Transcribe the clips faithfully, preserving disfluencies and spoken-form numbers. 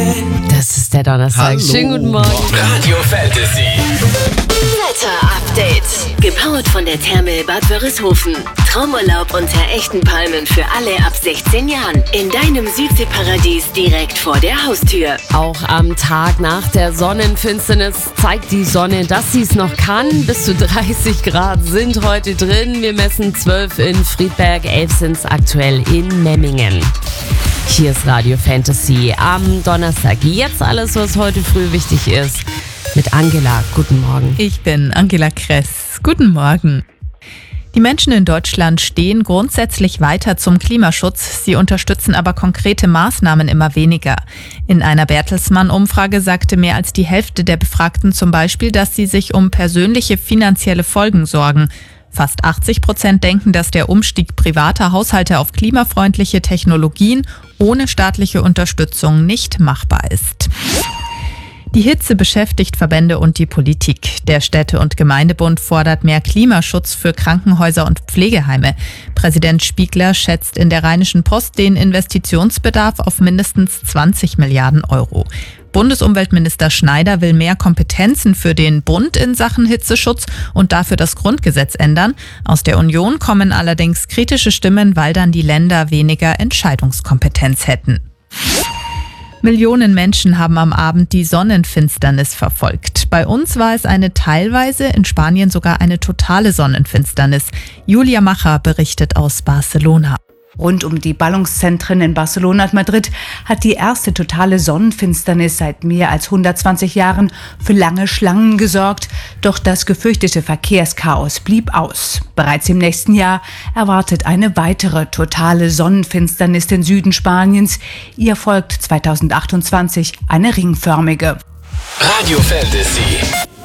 Das ist der Donnerstag. Hallo. Schönen guten Morgen. Radio Fantasy. Wetter-Update. Gepowert von der Therme Bad Wörishofen. Traumurlaub unter echten Palmen für alle ab sechzehn Jahren. In deinem Südseeparadies direkt vor der Haustür. Auch am Tag nach der Sonnenfinsternis zeigt die Sonne, dass sie es noch kann. Bis zu dreißig Grad sind heute drin. Wir messen zwölf in Friedberg, elf sind es aktuell in Memmingen. Hier ist Radio Fantasy am Donnerstag. Jetzt alles, was heute früh wichtig ist. Mit Angela. Guten Morgen. Ich bin Angela Kress. Guten Morgen. Die Menschen in Deutschland stehen grundsätzlich weiter zum Klimaschutz. Sie unterstützen aber konkrete Maßnahmen immer weniger. In einer Bertelsmann-Umfrage sagte mehr als die Hälfte der Befragten zum Beispiel, dass sie sich um persönliche finanzielle Folgen sorgen. Fast achtzig Prozent denken, dass der Umstieg privater Haushalte auf klimafreundliche Technologien ohne staatliche Unterstützung nicht machbar ist. Die Hitze beschäftigt Verbände und die Politik. Der Städte- und Gemeindebund fordert mehr Klimaschutz für Krankenhäuser und Pflegeheime. Präsident Spiegler schätzt in der Rheinischen Post den Investitionsbedarf auf mindestens zwanzig Milliarden Euro. Bundesumweltminister Schneider will mehr Kompetenzen für den Bund in Sachen Hitzeschutz und dafür das Grundgesetz ändern. Aus der Union kommen allerdings kritische Stimmen, weil dann die Länder weniger Entscheidungskompetenz hätten. Millionen Menschen haben am Abend die Sonnenfinsternis verfolgt. Bei uns war es eine teilweise, in Spanien sogar eine totale Sonnenfinsternis. Julia Macher berichtet aus Barcelona. Rund um die Ballungszentren in Barcelona und Madrid hat die erste totale Sonnenfinsternis seit mehr als hundertzwanzig Jahren für lange Schlangen gesorgt. Doch das gefürchtete Verkehrschaos blieb aus. Bereits im nächsten Jahr erwartet eine weitere totale Sonnenfinsternis den Süden Spaniens. Ihr folgt zweitausendachtundzwanzig eine ringförmige. Radio Fantasy.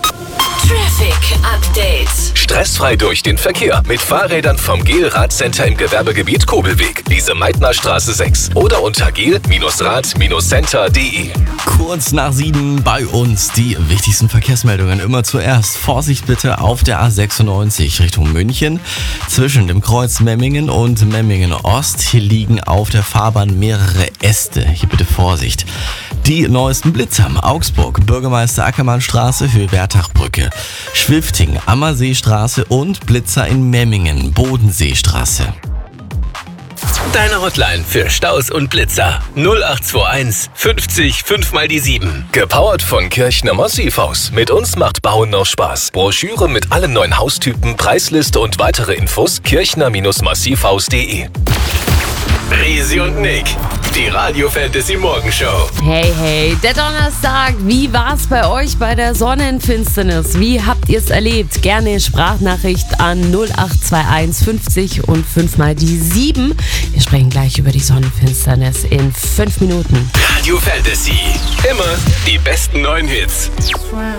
Traffic Update. Stressfrei durch den Verkehr mit Fahrrädern vom Gel-Rad-Center im Gewerbegebiet Kobelweg, Lise Meitner Straße sechs oder unter gel Rad Center punkt de. Kurz nach sieben bei uns die wichtigsten Verkehrsmeldungen. Immer zuerst Vorsicht bitte auf der A sechsundneunzig Richtung München. Zwischen dem Kreuz Memmingen und Memmingen Ost. Hier liegen auf der Fahrbahn mehrere Äste. Hier bitte Vorsicht. Die neuesten Blitzer. Augsburg, Bürgermeister Ackermann Straße, Höhe Bertachbrücke. Schwifting, Ammerseestraße und Blitzer in Memmingen, Bodenseestraße. Deine Hotline für Staus und Blitzer. null acht zwei eins fünfzig fünf mal die sieben. Gepowert von Kirchner Massivhaus. Mit uns macht Bauen noch Spaß. Broschüre mit allen neuen Haustypen, Preisliste und weitere Infos kirchner Massivhaus punkt de. Risi und Nick, die Radio Fantasy Morgenshow. Hey, hey, der Donnerstag. Wie war's bei euch bei der Sonnenfinsternis? Wie habt ihr's erlebt? Gerne Sprachnachricht an null acht zwei eins fünfzig und fünf mal die sieben. Wir sprechen gleich über die Sonnenfinsternis in fünf Minuten. Radio Fantasy. Immer die besten neuen Hits.